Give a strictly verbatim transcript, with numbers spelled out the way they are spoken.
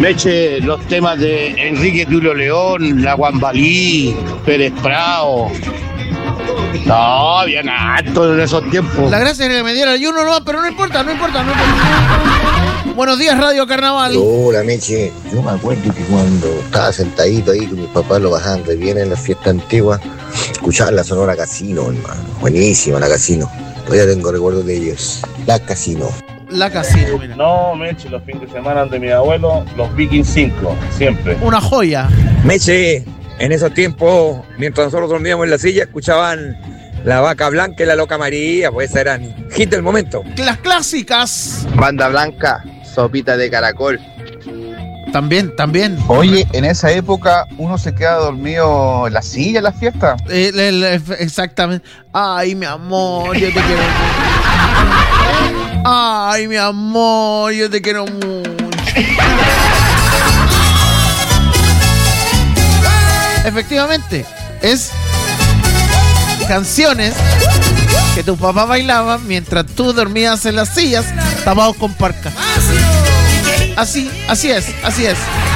Me eche los temas de Enrique Tulio León, La Guambalí, Pérez Prado. No, bien alto en esos tiempos. La gracia era que me diera ayuno, no, pero no importa, no importa, no importa. Buenos días, Radio Carnaval. Hola, Meche. Yo me acuerdo que cuando estaba sentadito ahí con mis papás, lo bajaban de bien en la fiesta antigua, escuchaban la Sonora Casino, hermano. Buenísima la Casino. Todavía tengo recuerdos de ellos. La Casino. La Casino, mira. No, Meche, los fines de semana de mi abuelo, los Viking cinco, siempre. Una joya. Meche, en esos tiempos, mientras nosotros dormíamos en la silla, escuchaban La Vaca Blanca y La Loca María, pues esas eran hit del momento. Las clásicas. Banda Blanca, Sopita de Caracol. También, también. Oye, en esa época uno se queda dormido en la silla en la fiesta. Eh, le, le, exactamente. Ay, mi amor, yo te quiero mucho. Ay, mi amor, yo te quiero mucho. Efectivamente, es canciones que tu papá bailaba mientras tú dormías en las sillas tapados con parca. Así, así es, así es.